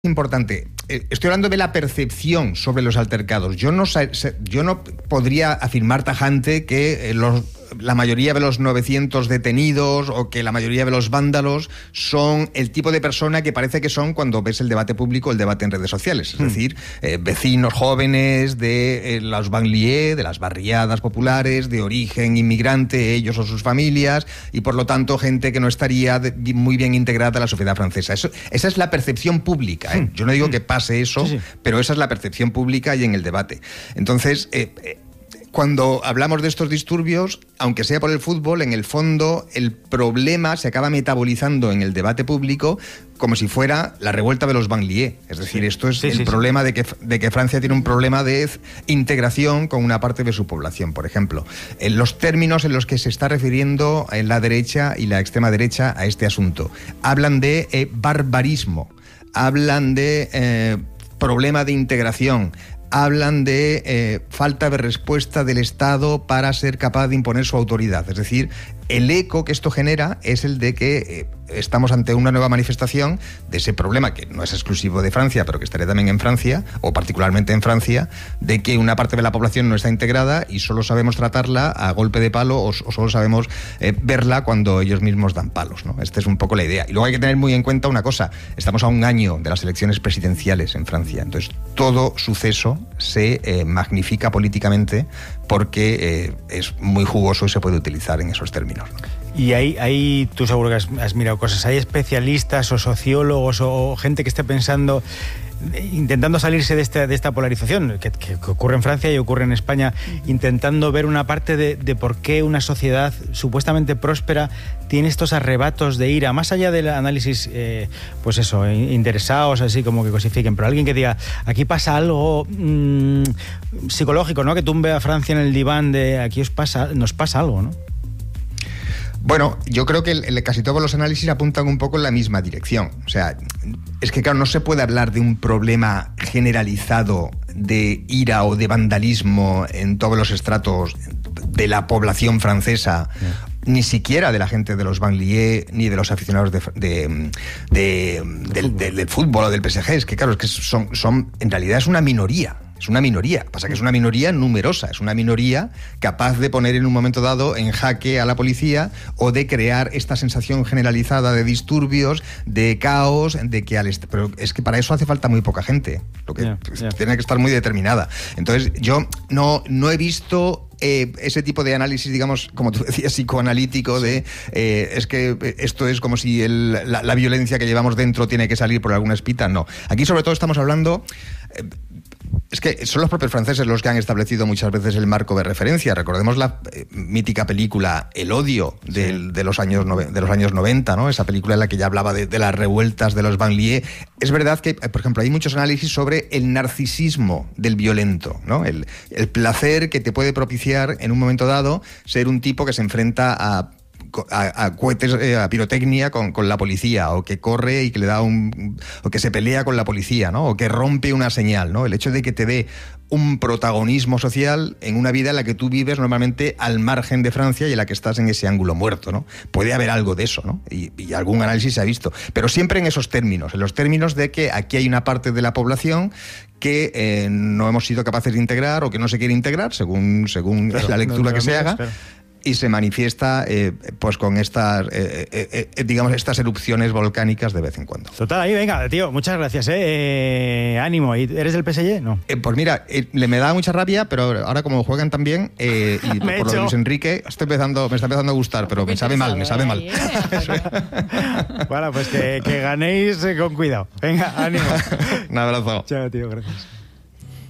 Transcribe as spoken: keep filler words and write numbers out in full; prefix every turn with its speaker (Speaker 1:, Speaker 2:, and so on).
Speaker 1: Importante. Estoy hablando de la percepción sobre los altercados. Yo no, yo no podría afirmar tajante que los, la mayoría de los novecientos detenidos o que la mayoría de los vándalos son el tipo de persona que parece que son cuando ves el debate público, el debate en redes sociales. Es mm. decir, eh, vecinos jóvenes de eh, los banlieues, de las barriadas populares, de origen inmigrante, ellos o sus familias, y por lo tanto gente que no estaría de, muy bien integrada a la sociedad francesa. Eso, esa es la percepción pública. ¿eh? Yo no digo que pase eso, sí, sí. pero esa es la percepción pública y en el debate. Entonces, eh, eh, cuando hablamos de estos disturbios, aunque sea por el fútbol, en el fondo el problema se acaba metabolizando en el debate público como si fuera la revuelta de los banlieues. Es decir, esto es sí, el sí, problema sí. De, que, de que Francia tiene un problema de integración con una parte de su población, por ejemplo. En los términos en los que se está refiriendo en la derecha y la extrema derecha a este asunto. Hablan de eh, barbarismo. Hablan de eh, problema de integración, hablan de eh, falta de respuesta del Estado para ser capaz de imponer su autoridad. Es decir, el eco que esto genera es el de que eh, estamos ante una nueva manifestación de ese problema, que no es exclusivo de Francia, pero que estaría también en Francia, o particularmente en Francia, de que una parte de la población no está integrada y solo sabemos tratarla a golpe de palo o, o solo sabemos eh, verla cuando ellos mismos dan palos, ¿no? Esta es un poco la idea. Y luego hay que tener muy en cuenta una cosa, estamos a un año de las elecciones presidenciales en Francia, entonces todo suceso se eh, magnifica políticamente porque eh, es muy jugoso y se puede utilizar en esos términos, ¿no?
Speaker 2: Y ahí, ahí tú seguro que has, has mirado cosas, ¿hay especialistas o sociólogos o, o gente que esté pensando, intentando salirse de esta, de esta polarización que, que, que ocurre en Francia y ocurre en España, intentando ver una parte de, de por qué una sociedad supuestamente próspera tiene estos arrebatos de ira, más allá del análisis, eh, pues eso, interesados, así como que cosifiquen, pero alguien que diga, aquí pasa algo mmm, psicológico, ¿no? Que tumbe a Francia en el diván de aquí os pasa, nos pasa algo, ¿no?
Speaker 1: Bueno, yo creo que el, el, casi todos los análisis apuntan un poco en la misma dirección. O sea, es que claro, no se puede hablar de un problema generalizado de ira o de vandalismo en todos los estratos de la población francesa, yeah. ni siquiera de la gente de los banlieues, ni de los aficionados de, de, de, del, del, del fútbol o del P S G. Es que claro, es que son, son, en realidad es una minoría. Es una minoría, pasa que es una minoría numerosa, es una minoría capaz de poner en un momento dado en jaque a la policía o de crear esta sensación generalizada de disturbios, de caos, de que al est- pero es que para eso hace falta muy poca gente, lo que yeah, yeah. tiene que estar muy determinada. Entonces yo no, no he visto Eh, ese tipo de análisis, digamos, como tú decías, psicoanalítico, sí. de eh, es que esto es como si el, la, la violencia que llevamos dentro tiene que salir por alguna espita. No. Aquí sobre todo estamos hablando... Eh, Es que son los propios franceses los que han establecido muchas veces el marco de referencia. Recordemos la eh, mítica película El odio del, sí. de, los años nove, de los años noventa, ¿no? Esa película en la que ya hablaba de, de las revueltas de los banlieues. Es verdad que, por ejemplo, hay muchos análisis sobre el narcisismo del violento, ¿no? El, el placer que te puede propiciar en un momento dado ser un tipo que se enfrenta a A, a cohetes, eh, a pirotecnia con, con la policía, o que corre y que le da un... o que se pelea con la policía, ¿no? O que rompe una señal, ¿no? El hecho de que te dé un protagonismo social en una vida en la que tú vives normalmente al margen de Francia y en la que estás en ese ángulo muerto, ¿no? Puede haber algo de eso, ¿no? Y, y algún análisis se ha visto. Pero siempre en esos términos, en los términos de que aquí hay una parte de la población que eh, no hemos sido capaces de integrar o que no se quiere integrar, según, según claro, la lectura no, que se haga. Espero. Y se manifiesta eh, pues con estas, eh, eh, eh, digamos, estas erupciones volcánicas de vez en cuando.
Speaker 2: Total, ahí venga, tío, muchas gracias, ¿eh? eh ánimo. ¿Y eres del P S G? No.
Speaker 1: Eh, pues mira, eh, le me da mucha rabia, pero ahora como juegan tan bien, eh, y por lo de Luis Enrique, estoy empezando, me está empezando a gustar, pero me sabe mal, me sabe mal.
Speaker 2: Bueno, pues que, que ganéis con cuidado. Venga, ánimo.
Speaker 1: Un abrazo.
Speaker 2: Chao, tío, gracias.